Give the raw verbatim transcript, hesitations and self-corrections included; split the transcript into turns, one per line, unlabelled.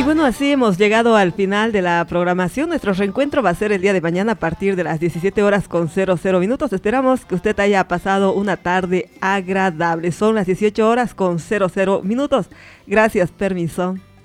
bueno, así hemos llegado al final de la programación. Nuestro reencuentro va a ser el día de mañana a partir de las diecisiete horas con cero cero minutos. Esperamos que usted haya pasado una tarde agradable. Son las dieciocho horas con cero cero minutos. Gracias, permiso.